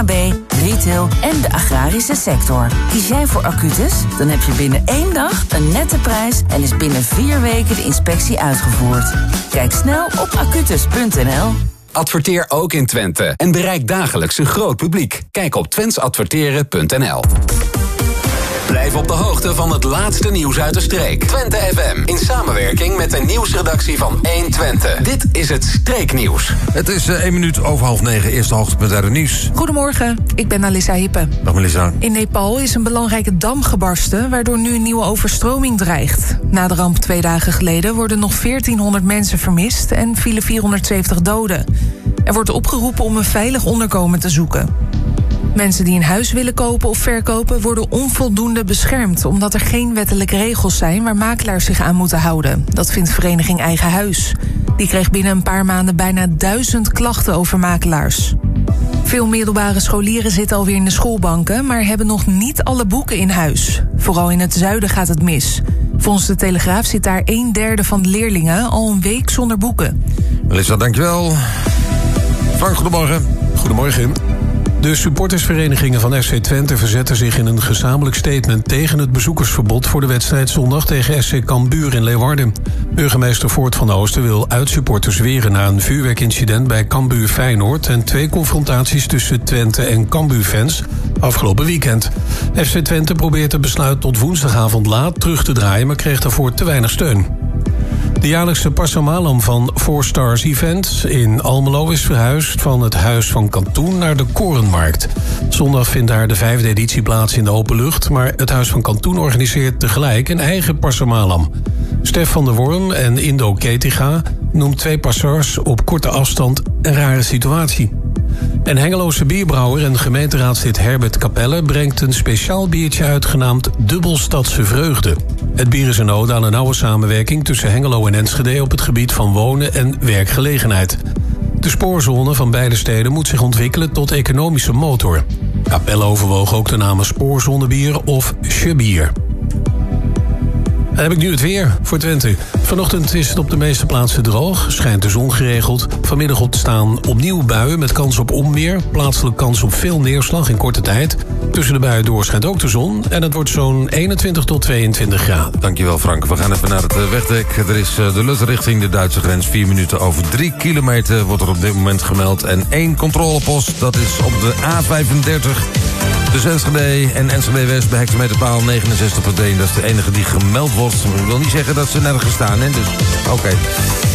MKB, retail en de agrarische sector. Kies jij voor Acutus? Dan heb je binnen 1 dag een nette prijs en is binnen 4 weken de inspectie uitgevoerd. Kijk snel op acutus.nl. Adverteer ook in Twente en bereik dagelijks een groot publiek. Kijk op twenteadverteren.nl. Blijf op de hoogte van het laatste nieuws uit de streek. Twente FM in samenwerking met de nieuwsredactie van 1 Twente. Dit is het Streeknieuws. Het is 1 minuut over 8:30. Eerste hoogtepunt uit het nieuws. Goedemorgen, ik ben Alissa Hippe. Dag Melissa. In Nepal is een belangrijke dam gebarsten, waardoor nu een nieuwe overstroming dreigt. Na de ramp 2 dagen geleden worden nog 1400 mensen vermist en vielen 470 doden. Er wordt opgeroepen om een veilig onderkomen te zoeken. Mensen die een huis willen kopen of verkopen worden onvoldoende beschermd, omdat er geen wettelijke regels zijn waar makelaars zich aan moeten houden. Dat vindt vereniging Eigen Huis. Die kreeg binnen een paar maanden bijna 1000 klachten over makelaars. Veel middelbare scholieren zitten alweer in de schoolbanken, maar hebben nog niet alle boeken in huis. Vooral in het zuiden gaat het mis. Volgens de Telegraaf zit daar 1/3 van de leerlingen al een week zonder boeken. Melissa, dankjewel. Frank, goedemorgen. Goedemorgen. De supportersverenigingen van FC Twente verzetten zich in een gezamenlijk statement tegen het bezoekersverbod voor de wedstrijd zondag tegen SC Cambuur in Leeuwarden. Burgemeester Voort van Oosten wil uitsupporters weren na een vuurwerkincident bij Cambuur Feyenoord en 2 confrontaties tussen Twente en Cambuur-fans afgelopen weekend. FC Twente probeert het besluit tot woensdagavond laat terug te draaien, maar kreeg daarvoor te weinig steun. De jaarlijkse Pasamalam van 4 Stars Event in Almelo is verhuisd van het Huis van Kantoen naar de Korenmarkt. Zondag vindt daar de 5e editie plaats in de open lucht, maar het Huis van Kantoen organiseert tegelijk een eigen Pasamalam. Stef van der Worm en Indo Ketiga noemt 2 passeurs op korte afstand een rare situatie. En Hengeloze bierbrouwer en gemeenteraadslid Herbert Capelle brengt een speciaal biertje uit genaamd Dubbelstadse Vreugde. Het bier is een ode aan een nauwe samenwerking tussen Hengelo en Enschede op het gebied van wonen en werkgelegenheid. De spoorzone van beide steden moet zich ontwikkelen tot economische motor. Capelle overwoog ook de namen Spoorzonebier of Chebier. Dan heb ik nu het weer voor Twente. Vanochtend is het op de meeste plaatsen droog, schijnt de zon geregeld. Vanmiddag ontstaan opnieuw buien met kans op onweer. Plaatselijk kans op veel neerslag in korte tijd. Tussen de buien door schijnt ook de zon en het wordt zo'n 21 tot 22 graden. Dankjewel Frank. We gaan even naar het wegdek. Er is de lut richting de Duitse grens. 4 minuten over 3 kilometer wordt er op dit moment gemeld. En 1 controlepost, dat is op de A35... Dus Enschede en Enschede West bij hectometerpaal 69.1. Dat is de enige die gemeld wordt. Ik wil niet zeggen dat ze nergens staan, hè? Dus oké.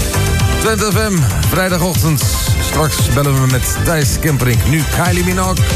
Twente FM, vrijdagochtend. Straks bellen we met Thijs Kemperink. Nu Kylie Minogue.